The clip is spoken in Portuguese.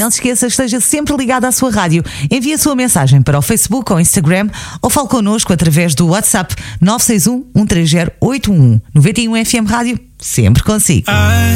não se esqueça, esteja sempre ligado à sua rádio. Envie a sua mensagem para o Facebook ou Instagram ou fale connosco através do WhatsApp 961 130 811. 91 FM Rádio, sempre consigo.